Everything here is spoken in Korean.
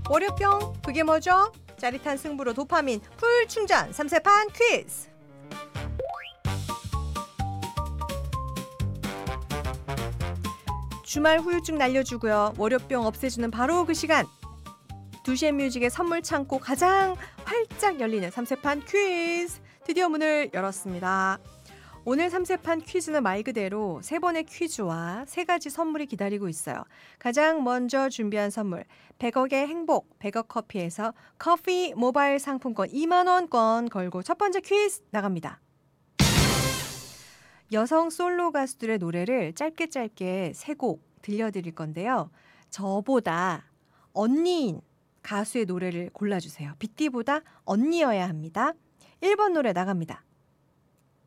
월요병 그게 뭐죠? 짜릿한 승부로 도파민 풀 충전 삼세판 퀴즈. 주말 후유증 날려주고요. 월요병 없애주는 바로 그 시간. 2시의 뮤직의 선물 창고 가장 활짝 열리는 삼세판 퀴즈. 드디어 문을 열었습니다. 오늘 삼세판 퀴즈는 말 그대로 3번의 퀴즈와 3가지 선물이 기다리고 있어요. 가장 먼저 준비한 선물 100억의 행복 100억 커피에서 커피 모바일 상품권 2만원권 걸고 첫 번째 퀴즈 나갑니다. 여성 솔로 가수들의 노래를 짧게 3곡 들려드릴 건데요. 저보다 언니인 가수의 노래를 골라주세요. 빗띠보다 언니여야 합니다. 1번 노래 나갑니다.